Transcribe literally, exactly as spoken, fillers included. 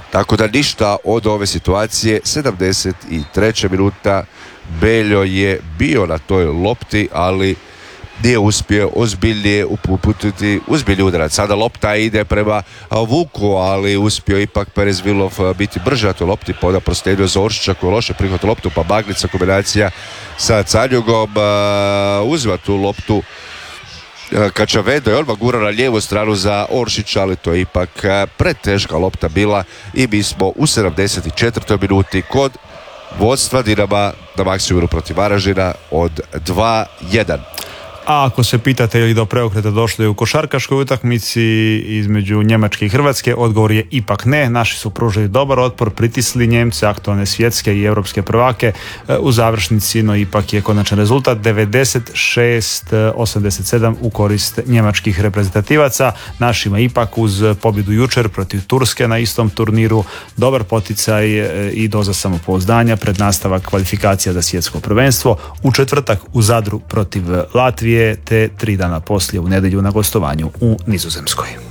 Tako da ništa od ove situacije. sedamdeset treća minuta, Beljo je bio na toj lopti, ali nije uspio ozbiljnije uputiti ozbiljni udarac. Sada lopta ide prema Vuku, ali uspio ipak Perez Vilov biti brže na toj lopti, pa onda proslijedio za Oršića koji loše prihvatio loptu, pa Bagnica kombinacija sa Canjugom uzima tu loptu Kačavedo je odmah gura na lijevu stranu za Oršića, ali to je ipak preteška lopta bila i mi smo u sedamdeset četvrtoj minuti kod vodstva Dinama na Maksimiru protiv Varaždina od dva jedan. A ako se pitate je li do preokreta došlo i u košarkaškoj utakmici između Njemačke i Hrvatske, odgovor je ipak ne. Naši su pružili dobar otpor, pritisli Njemce, aktualne svjetske i europske prvake u završnici, no ipak je konačan rezultat devedeset šest osamdeset sedam u korist njemačkih reprezentativaca. Našima ipak uz pobjedu jučer protiv Turske na istom turniru dobar poticaj i doza samopouzdanja pred nastavak kvalifikacija za svjetsko prvenstvo. U četvrtak u Zadru protiv Latvije, te tri dana poslije u nedjelju na gostovanju u Nizozemskoj.